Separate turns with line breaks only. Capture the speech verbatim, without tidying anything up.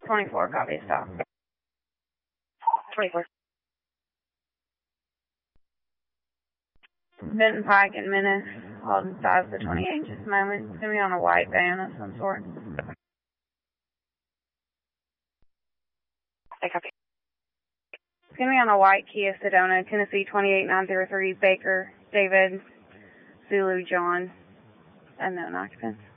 twenty-four, copy, stop.
twenty-four.
Benton Pike and Menace, holding size of the twenty-eight, just a moment. It's going to be on a white van of some sort.
I copy.
It's going to be on a white Kia Sedona, Tennessee twenty-eight nine zero three, Baker, David, Zulu, John, unknown occupants.